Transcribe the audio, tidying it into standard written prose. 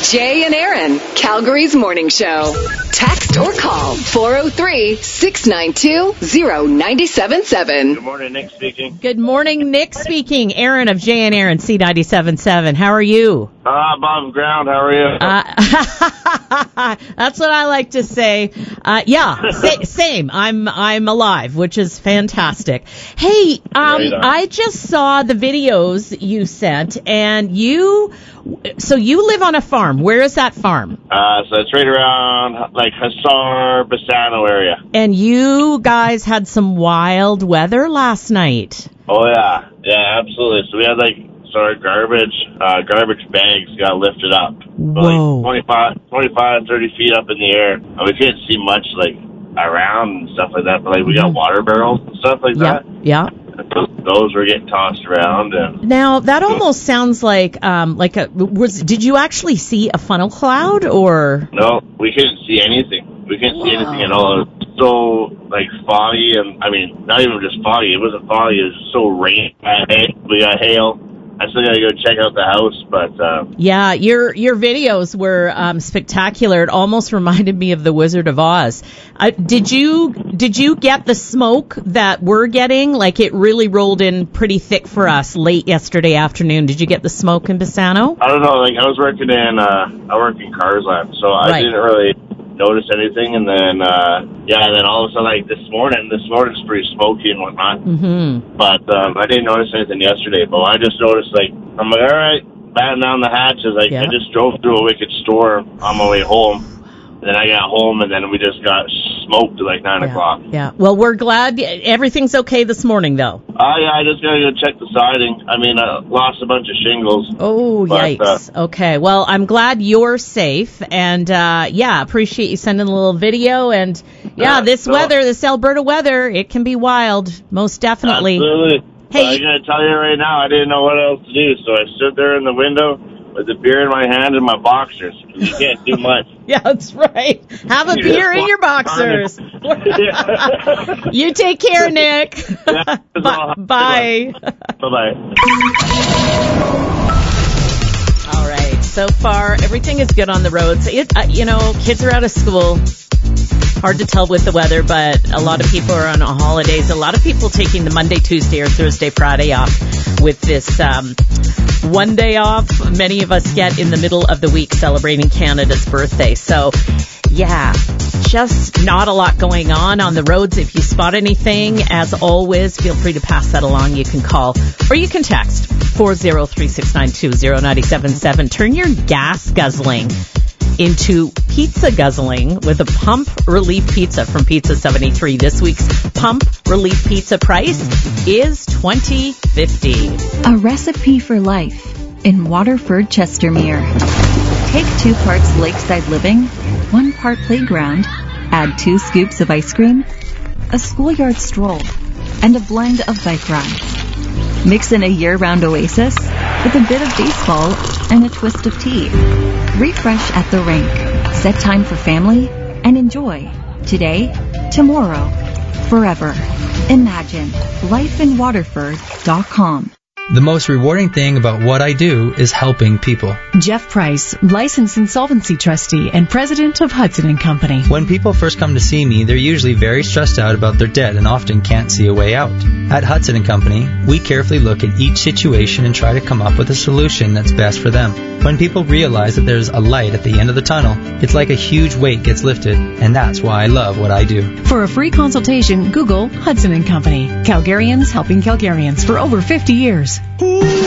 Jay and Aaron, Calgary's morning show. Text or call 403-692-0977. Good morning, Nick speaking. Good morning, Nick speaking. Aaron of Jay and Aaron, C97.7. How are you? Above ground, how are you? That's what I like to say. Same. I'm alive, which is fantastic. Hey, I just saw the videos you sent, and you live on a farm. Where is that farm? So it's right around, like, Hussar, Bassano area. And you guys had some wild weather last night. Oh, yeah. Yeah, absolutely. So we had, garbage bags got lifted up. Whoa. 25, 30 feet up in the air. And we couldn't see much, around and stuff like that. But, we got water barrels and stuff like that. Yeah. Those were getting tossed around. And now, that almost sounds did you actually see a funnel cloud, or? No, we couldn't see anything. We couldn't see anything at all. It was so, foggy, and, not even just foggy. It wasn't foggy. It was just so rainy. We got hail. I still got to go check out the house, but... Yeah, your videos were spectacular. It almost reminded me of The Wizard of Oz. Did you get the smoke that we're getting? It really rolled in pretty thick for us late yesterday afternoon. Did you get the smoke in Bassano? I don't know. I was working in Carsland, so I didn't really notice anything. And then, and then all of a sudden, this morning's pretty smoky and whatnot. Mm-hmm. But I didn't notice anything yesterday. But I just noticed, I'm all right, batten down the hatches. I just drove through a wicked storm on my way home. And then I got home, and then we just got smoked at 9 o'clock. Yeah. Well, we're glad everything's okay this morning, though. I just got to go check the siding. I lost a bunch of shingles. Oh, yikes. Okay. Well, I'm glad you're safe. And, appreciate you sending a little video. And, this Alberta weather, it can be wild. Most definitely. Absolutely. Hey, I'm going to tell you right now, I didn't know what else to do. So I stood there in the window with a beer in my hand and my boxers. You can't do much. Yeah, that's right. Have a beer in your boxers. You take care, Nick. Yeah, bye. Bye-bye. All right. So far, everything is good on the roads. Kids are out of school. Hard to tell with the weather, but a lot of people are on holidays. A lot of people taking the Monday, Tuesday, or Thursday, Friday off with this one day off. Many of us get in the middle of the week celebrating Canada's birthday. So, just not a lot going on the roads. If you spot anything, as always, feel free to pass that along. You can call or you can text 403-692-0977. Turn your gas guzzling into pizza guzzling with a Pump Relief Pizza from Pizza 73. This week's Pump Relief Pizza price is $20.50. A recipe for life in Waterford, Chestermere. Take 2 parts lakeside living, 1 part playground, add 2 scoops of ice cream, a schoolyard stroll, and a blend of bike rides. Mix in a year-round oasis with a bit of baseball and a twist of tea. Refresh at the rink. Set time for family and enjoy. Today, tomorrow, forever. Imagine lifeinwaterford.com. The most rewarding thing about what I do is helping people. Jeff Price, licensed insolvency trustee and president of Hudson & Company. When people first come to see me, they're usually very stressed out about their debt and often can't see a way out. At Hudson & Company, we carefully look at each situation and try to come up with a solution that's best for them. When people realize that there's a light at the end of the tunnel, it's like a huge weight gets lifted, and that's why I love what I do. For a free consultation, Google Hudson & Company. Calgarians helping Calgarians for over 50 years.